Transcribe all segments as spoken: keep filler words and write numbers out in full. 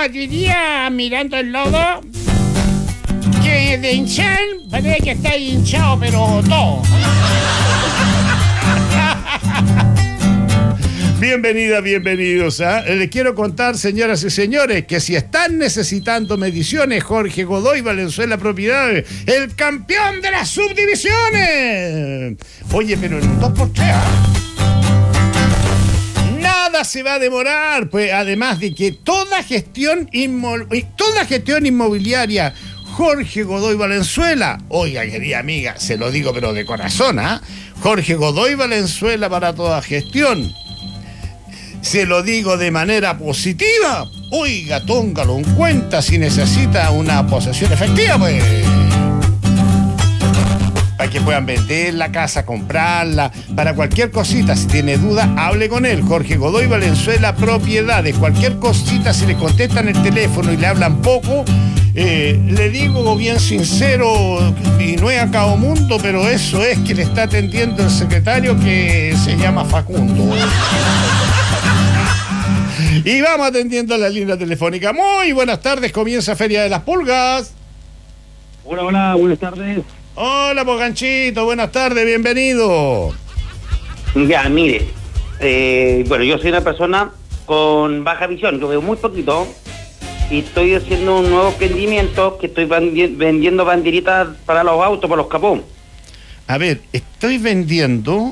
diría, mirando el lodo, que de hinchar, parece que está hinchado, pero todo. Bienvenidas, bienvenidos. ¿eh? Les quiero contar, señoras y señores, que si están necesitando mediciones, Jorge Godoy Valenzuela Propiedades, el campeón de las subdivisiones. Oye, pero en un dos por tres. Nada se va a demorar, pues además de que toda gestión, inmo- toda gestión inmobiliaria, Jorge Godoy Valenzuela, oiga, querida amiga, se lo digo pero de corazón, ¿ah? ¿eh? Jorge Godoy Valenzuela para toda gestión. Se lo digo de manera positiva. Oiga, tóngalo en cuenta si necesita una posesión efectiva, pues. Para que puedan vender la casa, comprarla, para cualquier cosita. Si tiene duda, hable con él. Jorge Godoy Valenzuela Propiedades. Cualquier cosita, si le contestan el teléfono y le hablan poco, eh, le digo bien sincero, y no es a cabo mundo, pero eso es que le está atendiendo el secretario que se llama Facundo. Y vamos atendiendo a la línea telefónica. Muy buenas tardes, comienza Feria de las Pulgas. Hola, hola, buenas tardes. Hola, Poganchito, buenas tardes, bienvenido. Ya, mire, eh, bueno, yo soy una persona con baja visión, yo veo muy poquito y estoy haciendo un nuevo emprendimiento que estoy vendi- vendiendo banderitas para los autos, para los capós. A ver, estoy vendiendo...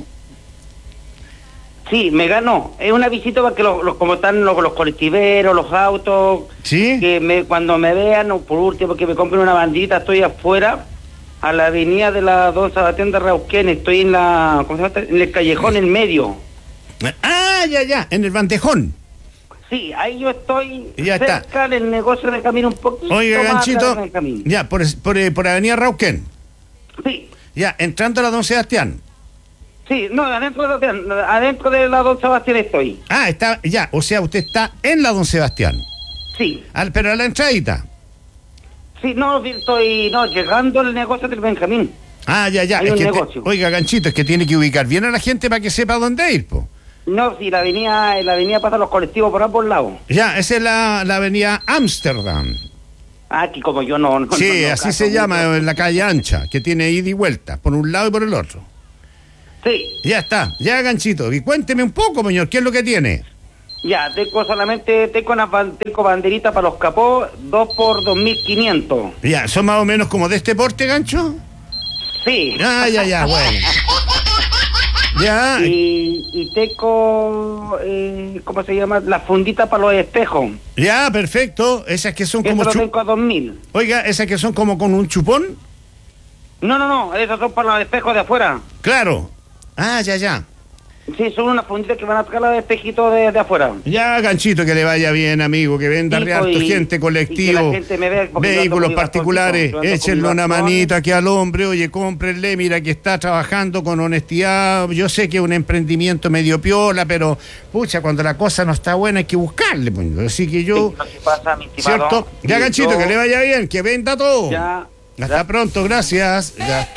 Sí, me ganó. Es una visita para que los, los como están los, los colectiveros, los autos, ¿Sí? que me, cuando me vean, o por último que me compren una banderita, estoy afuera, a la avenida de la Don Sebastián de Rauquén, estoy en la, ¿cómo se llama? En el callejón en medio. Ah, ya, ya, en el bandejón. Sí, ahí yo estoy Ya cerca está. del negocio de camino un poquito Oiga, más Ganchito, atrás del camino. ya, por, por, eh, por Avenida Rauquén. Sí, Ya, entrando a la Don Sebastián. sí, no, adentro de, adentro de la Don Sebastián estoy. Ah, está, ya, o sea, usted está en la Don Sebastián. Sí, Al, pero a la entradita. sí, no, sí, estoy, no, llegando al negocio del Benjamín. Ah, ya, ya. Hay Es un que te- negocio. oiga, Ganchito, es que tiene que ubicar bien a la gente para que sepa dónde ir, po. No, sí, la avenida, la avenida pasa los colectivos por ambos lados. Ya, esa es la, la avenida Ámsterdam. Ah, aquí como yo no... no Sí, no, no así cacho se llama, mucho. en la calle ancha, que tiene ida y vuelta, por un lado y por el otro. Sí, Ya está, ya, Ganchito. Y cuénteme un poco, señor, ¿qué es lo que tiene? ya, tengo solamente, tengo una ban- tengo banderita para los capós, dos por dos mil quinientos. Ya, ¿son más o menos como de este porte, Gancho? Sí. Ah, ya, ya, bueno. Ya, Y, y tengo, eh, ¿cómo se llama? La fundita para los espejos. ya, perfecto. Esas que son Eso como... lo chu- tengo a dos mil. Oiga, esas que son como con un chupón. No, no, no, esos son para los espejos de afuera. Claro. Ah, ya, ya. Sí, son unas funditas que van a sacar los espejitos de, de afuera. Ya, Ganchito, que le vaya bien, amigo, que venda Sí, harto pues, y- gente, y colectivo, que la gente me vea, porque yo ando vehículos con mi particulares, bastoncito, yo ando con échenle mi una bastón. manita aquí al hombre, oye, cómprenle, mira que está trabajando con honestidad. Yo sé que es un emprendimiento medio piola, pero, pucha, cuando la cosa no está buena hay que buscarle, pues. Así que yo, Sí, lo que pasa, mi estimado, ¿cierto? Ya, y Ganchito, yo- que le vaya bien, que venda todo. Ya. Hasta ya. pronto, gracias. Ya.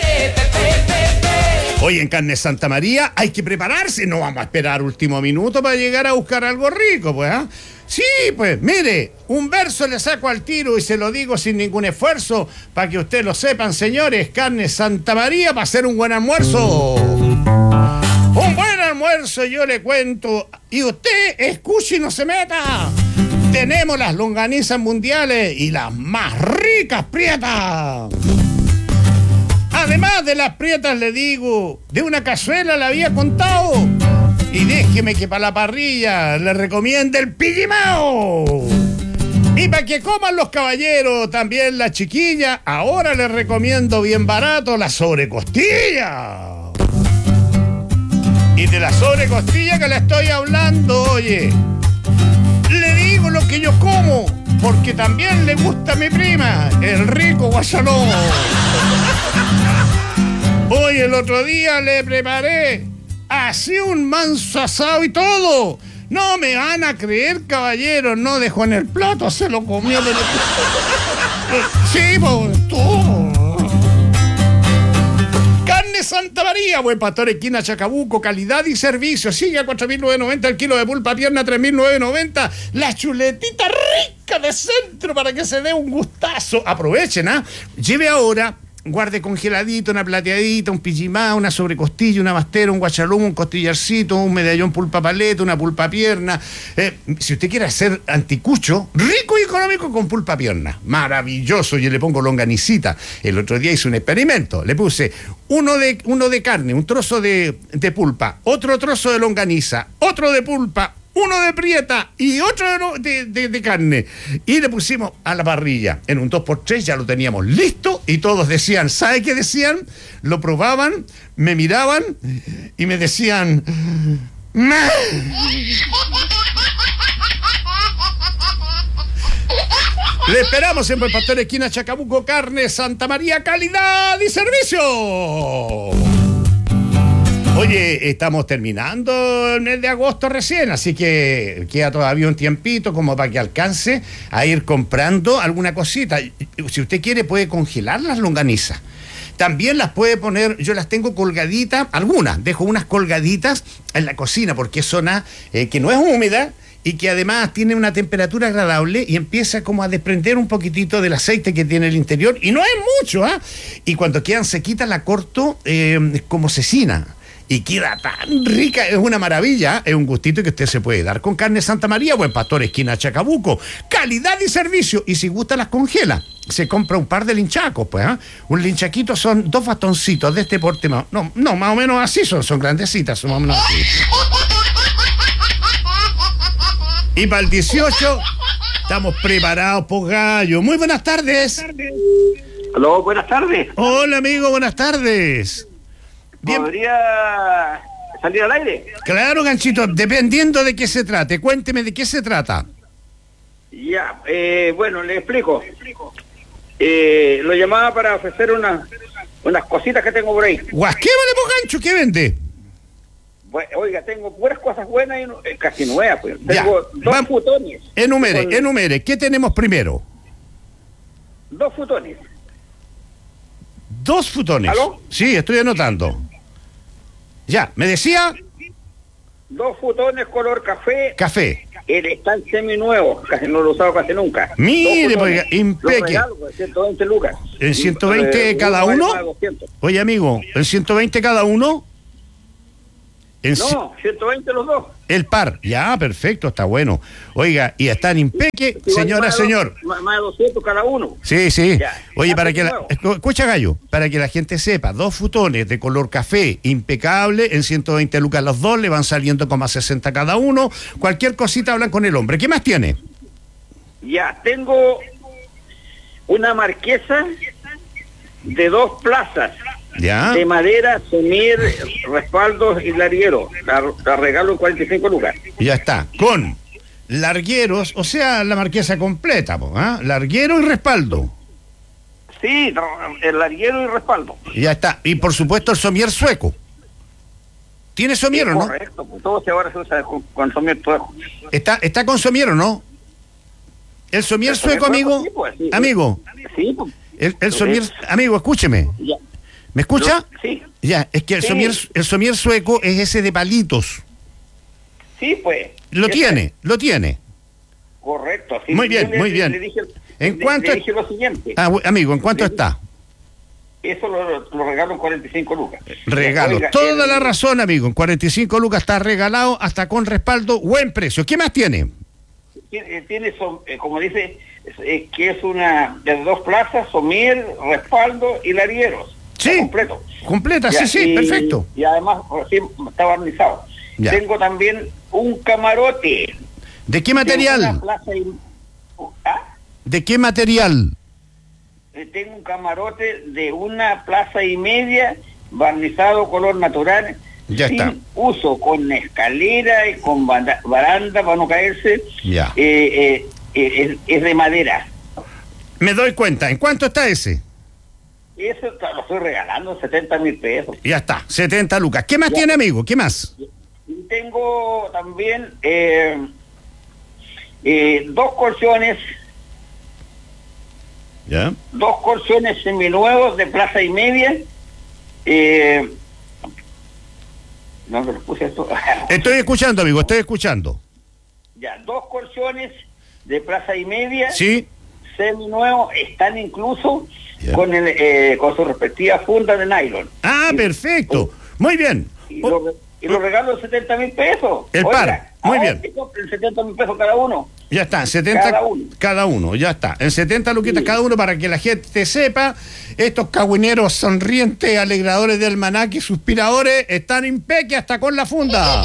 Hoy en Carne Santa María hay que prepararse, no vamos a esperar último minuto para llegar a buscar algo rico, pues, ¿ah? Sí, pues, mire, un verso le saco al tiro y se lo digo sin ningún esfuerzo, para que ustedes lo sepan, señores, Carne Santa María para hacer un buen almuerzo. Un buen almuerzo, yo le cuento, y usted escuche y no se meta. Tenemos las longanizas mundiales y las más ricas prietas. Además de las prietas, le digo, de una cazuela le había contado. Y déjeme que para la parrilla le recomiende el pillimao. Y para que coman los caballeros, también la chiquilla, ahora les recomiendo bien barato la sobrecostilla. Y de la sobrecostilla que le estoy hablando, oye, le digo lo que yo como, porque también le gusta a mi prima, el rico guasalón. Hoy el otro día le preparé así un manso asado y todo. No me van a creer, caballeros, no dejó en el plato, se lo comió. Pero... Sí, pues, todo. Carne Santa María, Buen Pastor, esquina Chacabuco, calidad y servicio. Sigue a cuatro mil novecientos noventa el kilo de pulpa pierna, tres mil novecientos noventa. La chuletita rica de centro para que se dé un gustazo. Aprovechen, ¿ah? ¿eh? Lleve ahora, guarde congeladito, una plateadita, un pichimá, una sobrecostilla, una bastera, un guachalum, un costillarcito, un medallón pulpa paleta, una pulpa pierna. Eh, si usted quiere hacer anticucho, rico y económico con pulpa pierna. Maravilloso. Yo le pongo longanicita. El otro día hice un experimento. Le puse uno de, uno de carne, un trozo de, de pulpa, otro trozo de longaniza, otro de pulpa, uno de prieta y otro de, de, de carne. Y le pusimos a la parrilla. En un dos por tres ya lo teníamos listo y todos decían, ¿sabe qué decían? Lo probaban, me miraban y me decían... ¡Nah! Le esperamos en Buen Pastor, esquina Chacabuco, carne Santa María, calidad y servicio. Oye, estamos terminando el mes de agosto recién, así que queda todavía un tiempito como para que alcance a ir comprando alguna cosita. Si usted quiere puede congelar las longanizas. También las puede poner, yo las tengo colgaditas, algunas, dejo unas colgaditas en la cocina porque es zona eh, que no es húmeda y que además tiene una temperatura agradable y empieza como a desprender un poquitito del aceite que tiene el interior, y no es mucho, ¿ah? ¿eh? Y cuando quedan sequitas la corto eh, como cecina. Y queda tan rica, es una maravilla, es un gustito que usted se puede dar con carne Santa María, Buen Pastor, esquina Chacabuco, calidad y servicio, y si gusta las congela, se compra un par de linchacos, pues, ¿eh? Un linchaquito son dos bastoncitos de este porte, no, no, no, más o menos así son, son grandecitas, son más o menos así. Y para el dieciocho, estamos preparados, por gallo. Muy buenas tardes. Aló, buenas tardes. Hola, amigo, buenas tardes. Bien. ¿Podría salir al aire? Claro, Ganchito, dependiendo de qué se trate. Cuénteme de qué se trata. Ya, eh, bueno, le explico. Eh, lo llamaba para ofrecer una, unas cositas que tengo por ahí. Guasquémosle, pues, Gancho, ¿qué vende? Bueno, oiga, tengo puras cosas buenas y no, eh, casi nuevas. Pues. Tengo Ya, dos vamos. futones. Enumere, Con- enumere. ¿Qué tenemos primero? Dos futones. Dos futones. ¿Aló? Sí, estoy anotando. Ya, me decía Dos futones color café. café. El están seminuevos, casi no lo he usado casi nunca. Mire, Dos futones. pues, impeque. Los regalo por ciento veinte lucas. ¿En ciento veinte Eh, cada vale uno? más de doscientos. Oye, amigo, ¿el ciento veinte cada uno? En ci- No, ciento veinte los dos. El par. Ya, perfecto, está bueno. Oiga, y está en impeque, Sí, señora, más de señor. dos- Más, más de doscientos cada uno. Sí, sí. Ya, Oye, ya, para pues, que la, nuevo. escu- escucha, Gallo, para que la gente sepa, dos futones de color café impecable, en ciento veinte lucas los dos, le van saliendo como a sesenta cada uno. Cualquier cosita hablan con el hombre. ¿Qué más tiene? Ya, tengo una marquesa de dos plazas, Ya. de madera, semir, respaldos y larguero. La, la regalo en cuarenta y cinco lucas. Ya está. Con largueros, o sea, la marquesa completa, po, ¿ah? Larguero y respaldo. Sí, no, el larguero y respaldo. Ya está. Y por supuesto el somier sueco. ¿Tiene somier o no? Correcto, pues todo se ahora se usa con, con somier sueco. ¿Está, está con somier o no? ¿El somier El somier sueco, amigo? sueco, sí, pues, sí. Amigo, Sí, pues, el, el somier... Amigo, escúcheme. ya. ¿Me escucha? Lo- sí, Ya, es que el Sí. somier, el somier sueco es ese de palitos. sí, pues. Lo Ese- tiene, lo tiene. Correcto, sí. Muy bien, Yo le- muy bien. Le dije, ¿En le- cuánto- le dije lo siguiente. Ah, bu- amigo, ¿en cuánto Sí. está? Eso lo, lo regalo en cuarenta y cinco lucas. Regalo. Oiga, Toda el- la razón, amigo. En cuarenta y cinco lucas está regalado, hasta con respaldo, buen precio. ¿Qué más tiene? Tiene, tiene som- eh, como dice, es- eh, que es una de dos plazas, somier, respaldo y largueros. Sí. Está completo. Completa, Ya, sí, sí, y- perfecto. Y además recién está barnizado. Ya. Tengo también un camarote. ¿De qué de material? una plaza y- ¿Ah? ¿De qué material? Eh, Tengo un camarote de una plaza y media, barnizado color natural, Ya sin está. uso, con escalera y con banda- baranda para no caerse. Ya. Eh, eh, eh, es, es de madera. Me doy cuenta. ¿En cuánto está ese? Eso te lo estoy regalando, setenta mil pesos. Ya está, setenta lucas. ¿Qué más Ya. tiene, amigo? ¿Qué más? Y tengo también eh, eh, dos colchones, Ya. dos colchones seminuevos de plaza y media, Eh, no me lo puse esto. Estoy escuchando, amigo, estoy escuchando. Ya, dos colchones de plaza y media, Sí. semi-nuevos, están incluso Ya. con el, eh, con su respectiva funda de nylon. Ah, Y- perfecto. Muy bien. Y lo, re- y lo regalo de setenta mil pesos. El par, muy bien. Que compren setenta mil pesos cada uno. Ya está, setenta Cada uno. cada uno, ya está. En setenta luquitas Sí. cada uno para que la gente sepa, estos cagüineros sonrientes, alegradores de almanaque, suspiradores, están impeques hasta con la funda.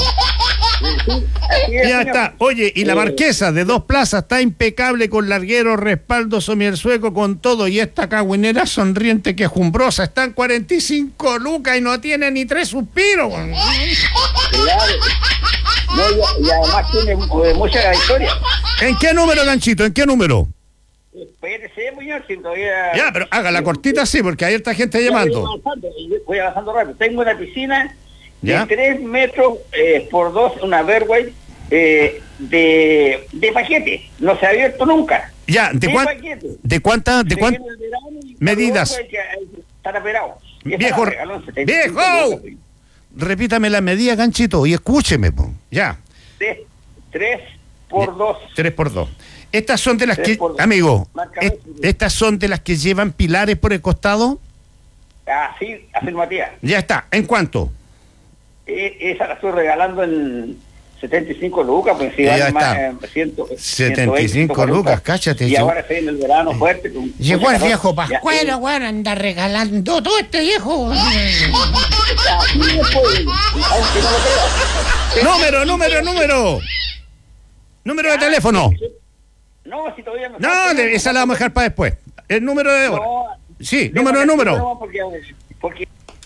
Así es, Ya señor. está. Oye, y la Eh, marquesa de dos plazas está impecable con larguero, respaldo, somier sueco, con todo. Y esta cagüinera sonriente quejumbrosa está en cuarenta y cinco lucas y no tiene ni tres suspiros. Claro. No, y, y además tiene eh, mucha historia. ¿En qué número, Ganchito? ¿En qué número? Espérese, señor, si todavía... Ya, pero haga la cortita así, porque hay esta gente Ya, llamando. Voy avanzando, voy avanzando rápido. Tengo una piscina Ya. de tres metros eh, por dos, una Verway eh, de, de paquete. No se ha abierto nunca. Ya, ¿de, De cuán- paquete. de cuántas? ¿De Se cuán- viene el verano y medidas? cuando vuelva, ya, Están operados. Y esa Viejo, la regaló en setenta y cinco viejo. lucas. Repítame la medida, Ganchito, y escúcheme, po. Ya. Tres, tres por dos. Tres por dos. Estas son de las Tres que, por dos. amigo, Marca es- Messi. estas son de las que llevan pilares por el costado. Así, afirmativa. Ya está. ¿En cuánto? Eh, esa la estoy regalando en setenta y cinco lucas, pues si Ya vale está. más, eh, cien, setenta y cinco ciento cuarenta. lucas, cáchate. Y Llegó- ahora se viene el verano fuerte. con- Llegó mucha el calor. viejo Ya, Pascuero, eh, weón, anda regalando todo este viejo. así es, pues, aunque no lo crea. Número, número, número. Número de teléfono. No, si todavía no. No, de- esa la vamos a dejar para después. El número de ahora. No, Sí, número de número. no, Porque, porque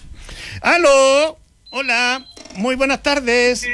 Aló. Hola. Muy buenas tardes.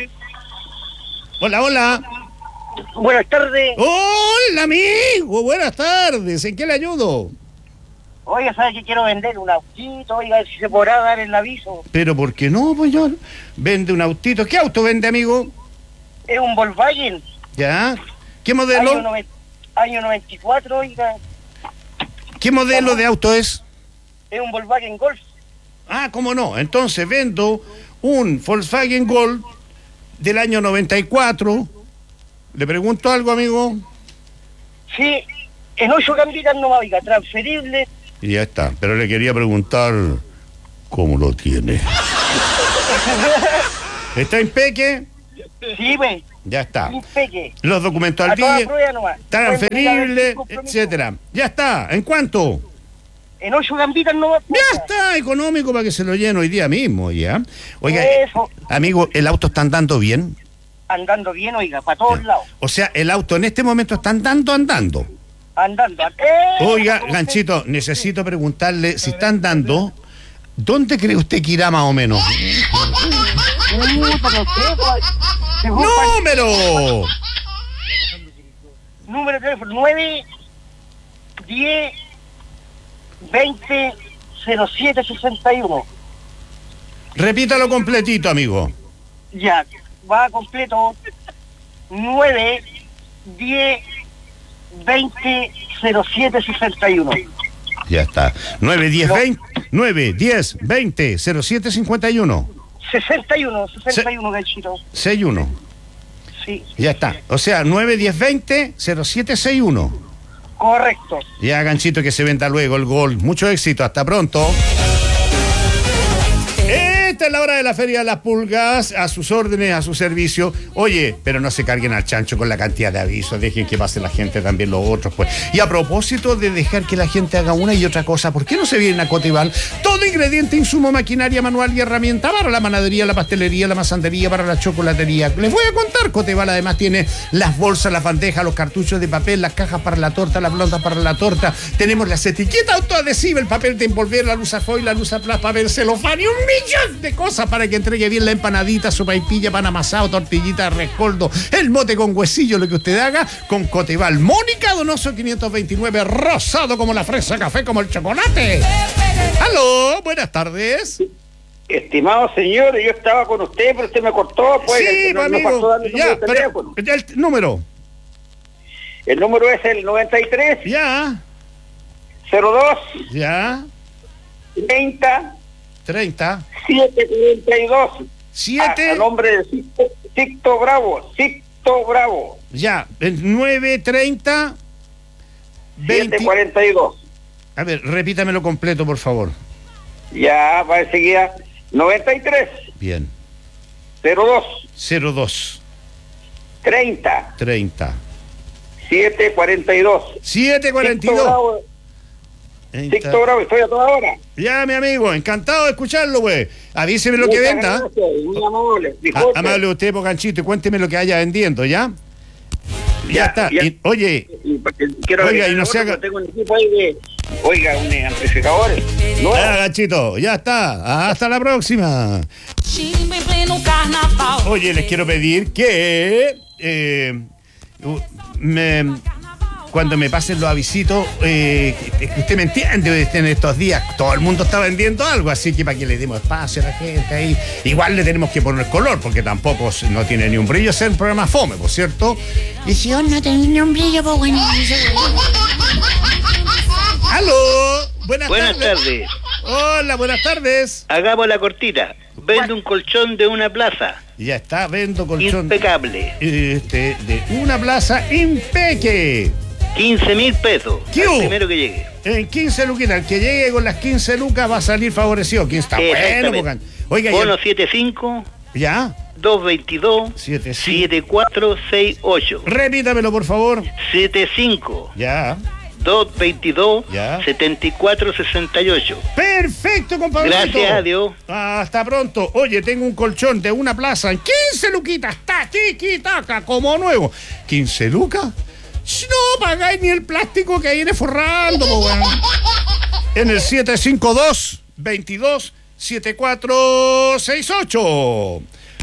Hola, hola. buenas tardes. Hola, amigo. Buenas tardes. ¿En qué le ayudo? Oiga, ¿sabes que quiero vender un autito? Oiga, si se podrá dar el aviso. Pero ¿por qué no, pues yo? Vende un autito. ¿Qué auto vende, amigo? Es un Volkswagen. ¿Ya? ¿Qué Año, modelo? noven- año noventa y cuatro, oiga. ¿Qué modelo de auto es? Es un Volkswagen Golf. Ah, ¿cómo no? Entonces vendo un Volkswagen Golf del año noventa y cuatro. ¿Le pregunto algo, amigo? Sí, en ocho cambitas no oiga, transferible. Y ya está. Pero le quería preguntar cómo lo tiene. ¿Está impeque? Sí, ve, Ya está. un peque. Los documentos al A toda día, prueba nomás. transferible, etcétera. Ya está. ¿En cuánto? En ocho gambitas no va. Ya está, económico para que se lo llene hoy día mismo, ¿ya? Oiga, eh, Eso, amigo, ¿el auto está andando bien? andando bien, oiga, para todos lados. O sea, el auto en este momento está andando, andando. Andando. ¡Eh! Oiga, ¿Cómo Ganchito, necesito preguntarle, si está andando, ¿dónde cree usted que irá más o menos? se- Puta, no sé, pues. Según ¡Número! pa- Número de teléfono nueve, diez, veinte, cero siete, sesenta y uno. Repítalo completito, amigo. Ya, va completo. nueve, diez, veinte, cero siete, sesenta y uno. Ya está. nueve, diez, veinte, nueve, diez, veinte, cero siete, cincuenta y uno. sesenta y uno, sesenta y uno, ganchito. sesenta y uno. Sí, Ya está. O sea, nueve, diez, veinte, cero siete, sesenta y uno. correcto. Ya, Ganchito, que se venda luego el gol. Mucho éxito. Hasta pronto. Esta es la hora de la Feria de las Pulgas, a sus órdenes, a su servicio. Oye, pero no se carguen al chancho con la cantidad de avisos, dejen que pase la gente también los otros, pues. Y a propósito de dejar que la gente haga una y otra cosa, ¿por qué no se vienen a Coteval? Todo ingrediente, insumo, maquinaria, manual y herramienta para la panadería, la pastelería, la masandería, para la chocolatería. Les voy a contar, Coteval además tiene las bolsas, las bandejas, los cartuchos de papel, las cajas para la torta, las blondas para la torta. Tenemos las etiquetas autoadhesivas, el papel de envolver, la luz foil, la luz plas, papel celofán y un millón de cosas para que entregue bien la empanadita, sopaipilla, pan amasado, tortillita, rescoldo, el mote con huesillo, lo que usted haga con Coteval. Mónica Donoso quinientos veintinueve, rosado como la fresa, café como el chocolate. Aló, buenas tardes. Estimado señor, yo estaba con usted, pero usted me cortó, pues. Sí, no, pues, no pasó amigo. darle el Ya, número de pero teléfono. ya el número. El número es el noventa y tres, Ya, cero dos, ya. treinta, treinta. siete cuarenta y dos. siete. A, a nombre de Sixto, Sixto Bravo. Sixto Bravo. Ya, nueve treinta. siete cuarenta y dos. A ver, repítamelo completo, por favor. Ya, va enseguida. noventa y tres. Bien. cero dos. cero dos. treinta. treinta. siete cuarenta y dos. siete cuarenta y Sixto dos. Bravo. Sixto Bravo, estoy a toda hora. Ya, mi amigo, encantado de escucharlo, güey. Avíseme lo que Muchas venda. gracias, muy amable. A- Disculpe. amable usted, Pocanchito, y cuénteme lo que haya vendiendo, ¿ya? Ya, Ya, está. ya. Y, oye, Y porque quiero Oiga, agregar y no otro, se haga- porque tengo un equipo ahí de, oiga, un eh, amplificador. No, ah, Ganchito, ya está. Hasta la próxima. Oye, les quiero pedir que eh, u- me- cuando me pasen los avisitos, eh, que que usted me entiende, en estos días todo el mundo está vendiendo algo, así que para que le demos espacio a la gente ahí, igual le tenemos que poner color, porque tampoco se- no tiene ni un brillo ser un programa fome, por cierto. Y si yo no tengo ni un brillo, pues bueno. ¡Aló! Buenas, Buenas tardes. Hola, buenas tardes. Hagamos la cortita. Vende un colchón de una plaza. Ya está, vendo colchón. Impecable. Este, de una plaza impeque. quince mil pesos. ¿Qué Al hubo? primero que llegue. En quince luquitas, el que llegue con las quince lucas va a salir favorecido. ¿Quién está bueno? Exactamente. Pocan? Oiga, Bono ya, setenta y cinco, ¿ya? doscientos veintidós, Siete, sí. setenta y cuatro sesenta y ocho. Repítamelo, por favor. setenta y cinco, Ya. doscientos veintidós, Ya. setenta y cuatro sesenta y ocho. Perfecto, compadre. Gracias a Dios. Hasta pronto. Oye, tengo un colchón de una plaza en quince luquitas. Está chiquitaca, como nuevo. ¿quince lucas? No pagáis ni el plástico que viene forrando, po, weón. En el siete cinco dos, veintidós, setenta y cuatro sesenta y ocho.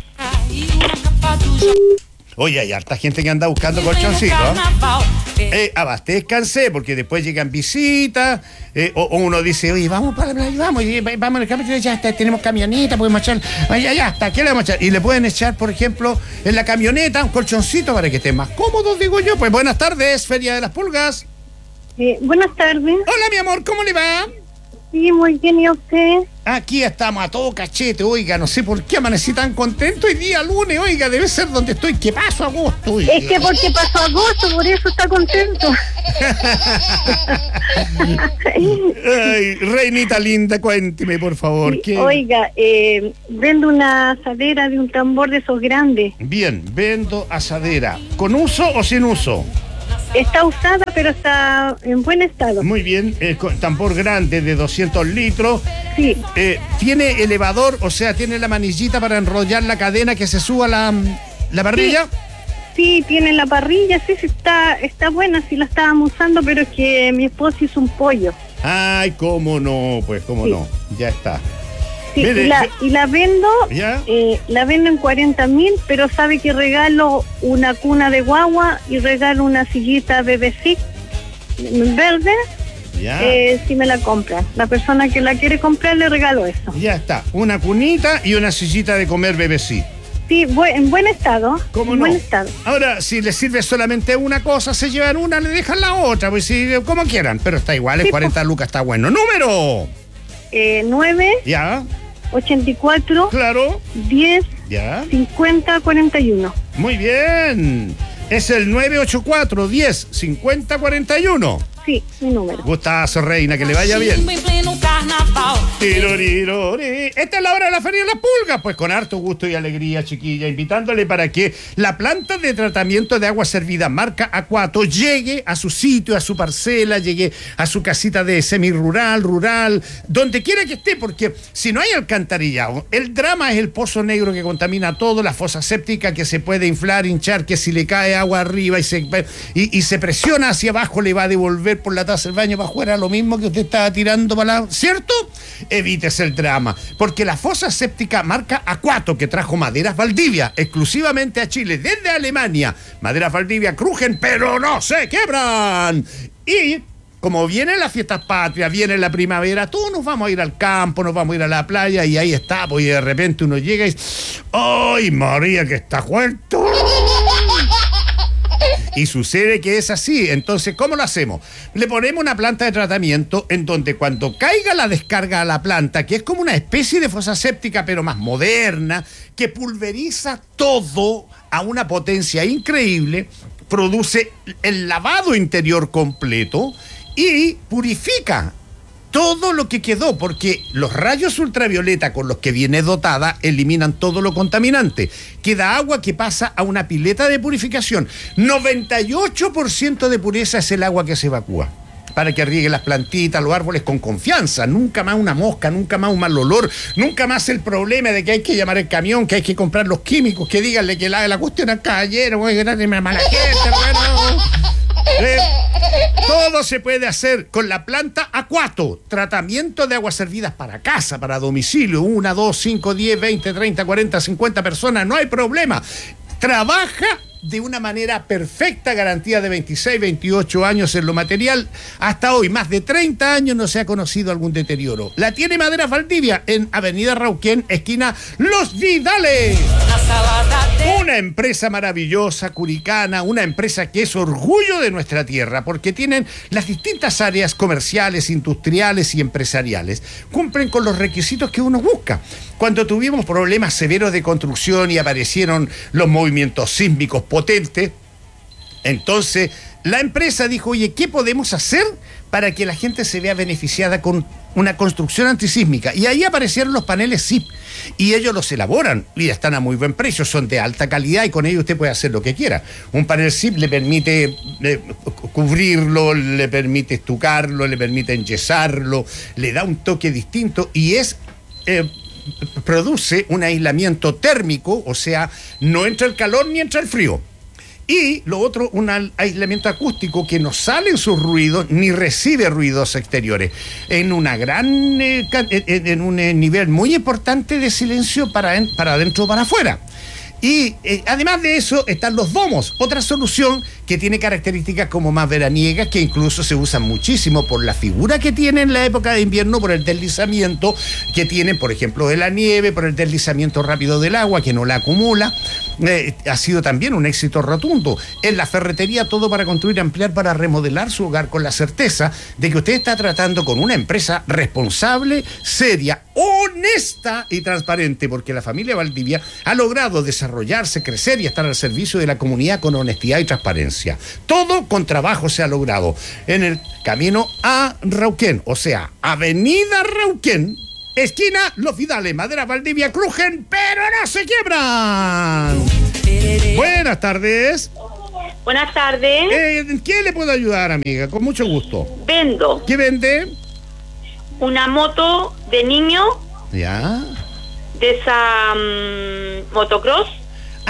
Oye, hay harta gente que anda buscando colchoncitos. Eh, abastezcanse, porque después llegan visitas, eh, o, o uno dice, oye, vamos para la playa, vamos, y, va- vamos en el camioneta, ya está, tenemos camioneta, podemos echar, ya, ya está, ¿qué le vamos a echar? Y le pueden echar, por ejemplo, en la camioneta un colchoncito para que estén más cómodos, digo yo. Pues buenas tardes, Feria de las Pulgas. Eh, buenas tardes. Hola, mi amor, ¿cómo le va? Sí, muy bien, ¿y a usted? Aquí estamos a todo cachete, oiga, no sé por qué amanecí tan contento hoy día lunes, oiga, debe ser donde estoy, que paso agosto, oiga. Es que porque pasó agosto, por eso está contento. Ay, reinita linda, cuénteme, por favor. Sí, ¿qué? oiga, eh, vendo una asadera de un tambor de esos grandes. Bien, vendo asadera. ¿Con uso o sin uso? Está usada, pero está en buen estado. Muy bien, eh, con tambor grande de doscientos litros. Sí, Eh, ¿Tiene elevador? O sea, ¿tiene la manillita para enrollar la cadena que se suba la, la parrilla? sí, tiene la parrilla, sí, sí, está, está buena, sí la estábamos usando, pero es que mi esposo hizo un pollo. Ay, cómo no, pues cómo Sí. no. Ya está. Sí, Mire, y, la, yo- y la vendo, ¿Ya? eh, la vendo en cuarenta mil, pero sabe que regalo una cuna de guagua y regalo una sillita bebecita verde, Ya. eh, si me la compran. La persona que la quiere comprar le regalo eso. Ya está. Una cunita y una sillita de comer bebecí. Sí, bu- en buen estado. ¿Cómo en no? buen estado. Ahora, si les sirve solamente una cosa, se llevan una, le dejan la otra, pues sí, como quieran. Pero está igual, es Sí, cuarenta lucas, está bueno. ¡Número! Eh, nueve, Ya, ochenta y cuatro, claro. diez, Ya. cincuenta, cuarenta y uno. Muy bien. Es el nueve ocho cuatro, diez, cincuenta, cuarenta y uno. Sí, mi número. Gustazo, reina, que le vaya bien. Tirorirori. Esta es la hora de la Feria de las Pulgas, pues con harto gusto y alegría, chiquilla, invitándole para que la planta de tratamiento de agua servida marca Acuato llegue a su sitio, a su parcela, llegue a su casita de semirural, rural, donde quiera que esté, porque si no hay alcantarillado, el drama es el pozo negro que contamina todo, la fosa séptica que se puede inflar, hinchar, que si le cae agua arriba y se, y, y se presiona hacia abajo, le va a devolver por la taza del baño para afuera lo mismo que usted estaba tirando para la... ¿Cierto? Evites el drama, porque la fosa séptica marca Acuato, que trajo maderas Valdivia exclusivamente a Chile desde Alemania. Maderas Valdivia crujen, pero no se quebran. Y como vienen las fiestas patrias, viene la primavera, todos nos vamos a ir al campo, nos vamos a ir a la playa y ahí está, pues y de repente uno llega y... ¡Ay, María, que está muerto! Y sucede que es así. Entonces, ¿cómo lo hacemos? Le ponemos una planta de tratamiento en donde cuando caiga la descarga a la planta, que es como una especie de fosa séptica, pero más moderna, que pulveriza todo a una potencia increíble, produce el lavado interior completo y purifica todo lo que quedó, porque los rayos ultravioleta con los que viene dotada eliminan todo lo contaminante. Queda agua que pasa a una pileta de purificación. noventa y ocho por ciento de pureza es el agua que se evacúa, para que riegue las plantitas, los árboles con confianza. Nunca más una mosca, nunca más un mal olor, nunca más el problema de que hay que llamar el camión, que hay que comprar los químicos, que díganle que la, la cuestión acá ayer, güey, que mala gente, bueno. Eh, todo se puede hacer con la planta Aquato, tratamiento de aguas servidas para casa, para domicilio, una, dos, cinco, diez, veinte, treinta, cuarenta, cincuenta personas, no hay problema. Trabaja de una manera perfecta, garantía de veintiséis, veintiocho años en lo material. Hasta hoy, más de treinta años, no se ha conocido algún deterioro. La tiene Maderas Valdivia, en Avenida Rauquén, esquina Los Vidales. Una empresa maravillosa, curicana, una empresa que es orgullo de nuestra tierra, porque tienen las distintas áreas comerciales, industriales y empresariales. Cumplen con los requisitos que uno busca. Cuando tuvimos problemas severos de construcción y aparecieron los movimientos sísmicos potentes, entonces la empresa dijo, oye, ¿qué podemos hacer para que la gente se vea beneficiada con una construcción antisísmica? Y ahí aparecieron los paneles S I P, y ellos los elaboran y están a muy buen precio, son de alta calidad y con ellos usted puede hacer lo que quiera. Un panel S I P le permite eh, cubrirlo, le permite estucarlo, le permite enyesarlo, le da un toque distinto y es... Eh, produce un aislamiento térmico, o sea, no entra el calor ni entra el frío. Y lo otro, un aislamiento acústico que no salen sus ruidos ni recibe ruidos exteriores. En una gran, eh, en, en un nivel muy importante de silencio para, en, para adentro o para afuera. Y eh, además de eso están los domos, otra solución que tiene características como más veraniegas, que incluso se usan muchísimo por la figura que tienen en la época de invierno, por el deslizamiento que tienen, por ejemplo, de la nieve, por el deslizamiento rápido del agua que no la acumula. Eh, ha sido también un éxito rotundo. En la ferretería, todo para construir, ampliar, para remodelar su hogar, con la certeza de que usted está tratando con una empresa responsable, seria, honesta y transparente, porque la familia Valdivia ha logrado desarrollarse, crecer y estar al servicio de la comunidad con honestidad y transparencia. Todo con trabajo se ha logrado en el camino a Rauquén, o sea, Avenida Rauquén, esquina Los Vidales. Maderas Valdivia crujen, pero no se quiebran. Buenas tardes. Buenas tardes. Eh, ¿En qué le puedo ayudar, amiga? Con mucho gusto. Vendo ¿Qué vende? una moto de niño, Ya. de esa um, motocross. ¡Ah!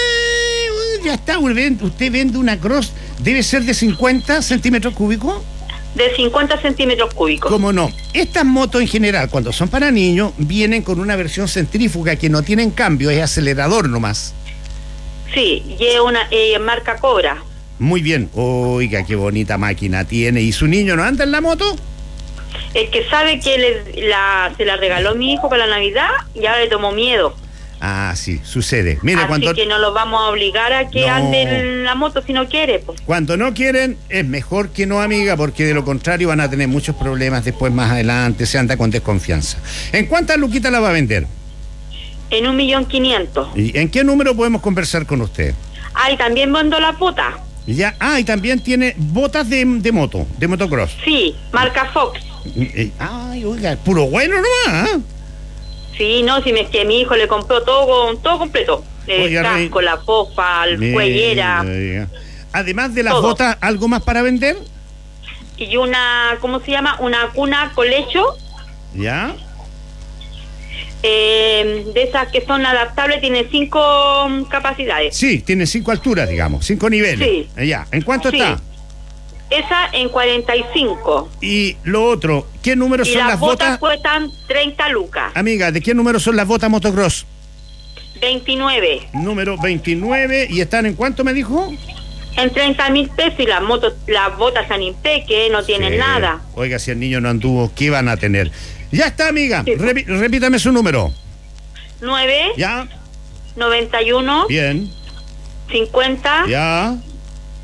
Ya está. Usted vende una cross. ¿Debe ser de cincuenta centímetros cúbicos? De cincuenta centímetros cúbicos. ¿Cómo no? Estas motos en general, cuando son para niños, vienen con una versión centrífuga que no tienen cambio, es acelerador nomás. Sí, y es una eh, marca Cobra. Muy bien. Oiga, qué bonita máquina tiene. ¿Y su niño no anda en la moto? El que sabe que le, la, se la regaló mi hijo para la Navidad y ahora le tomó miedo. Ah, sí, sucede. Mire, Así cuando... que no lo vamos a obligar a que No. ande en la moto si no quiere, pues. Cuando no quieren, es mejor que no, amiga, porque de lo contrario van a tener muchos problemas después, más adelante, se anda con desconfianza. ¿En cuántas luquitas la va a vender? En un millón quinientos. ¿Y en qué número podemos conversar con usted? Ah, y también vendo la bota. Ya, ah, y también tiene botas de, de moto, de motocross. Sí, marca Fox. Eh, Ay, oiga, puro bueno nomás, ¿eh? Sí, no, si me es que mi hijo le compró todo, todo completo. El Oiga, casco, rey. la popa, el Mira, cuellera. oiga. Además de las Todo. botas, ¿algo más para vender? Y una, ¿cómo se llama? Una cuna colecho, ¿Ya? eh, de esas que son adaptables, tiene cinco um, capacidades. Sí, tiene cinco alturas, digamos, cinco niveles. Sí. Eh, Ya, ¿en cuánto Sí. está? Esa en cuarenta y cinco. Y lo otro, ¿qué número Y son las las botas botas? cuestan treinta lucas. Amiga, ¿de qué número son las botas motocross? veintinueve. Número veintinueve, ¿y están en cuánto me dijo? En treinta mil pesos y las motos, las botas están impeque, no tienen Sí. nada. Oiga, si el niño no anduvo, ¿qué van a tener? Ya está, amiga. Sí. Repi- repítame su número. nueve, ¿Ya? noventa y uno, Bien. cincuenta, ¿Ya?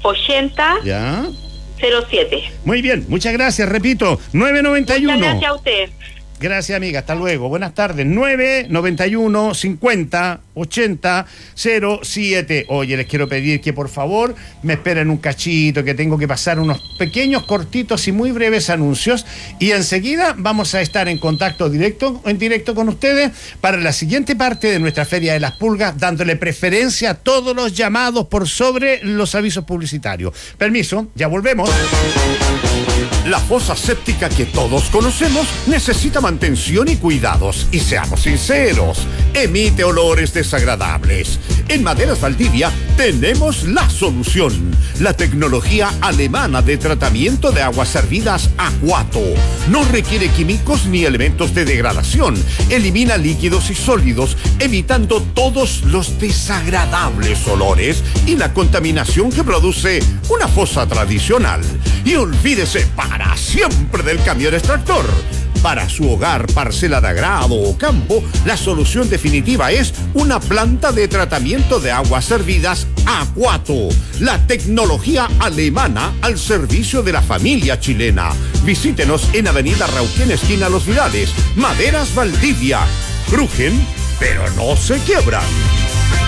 ochenta ¿Ya? cero siete. Muy bien, muchas gracias, repito, nueve noventa y uno. Muchas gracias a usted. Gracias, amiga, hasta luego. Buenas tardes. nueve noventa y uno cincuenta ochenta cero siete. Oye, les quiero pedir que por favor me esperen un cachito, que tengo que pasar unos pequeños, cortitos y muy breves anuncios. Y enseguida vamos a estar en contacto directo, en directo con ustedes para la siguiente parte de nuestra Feria de las Pulgas, dándole preferencia a todos los llamados por sobre los avisos publicitarios. Permiso, ya volvemos. La fosa séptica que todos conocemos necesita mantención y cuidados. Y seamos sinceros, emite olores desagradables. En Maderas Valdivia tenemos la solución. La tecnología alemana de tratamiento de aguas servidas Aquato. No requiere químicos ni elementos de degradación. Elimina líquidos y sólidos, evitando todos los desagradables olores y la contaminación que produce una fosa tradicional. Y olvídese para siempre del camión extractor. Para su hogar, parcela de agrado o campo, la solución definitiva es una planta de tratamiento de aguas servidas Aquato. La tecnología alemana al servicio de la familia chilena. Visítenos en Avenida Rauquén, esquina Los Vidales. Maderas Valdivia. Crujen, pero no se quiebran.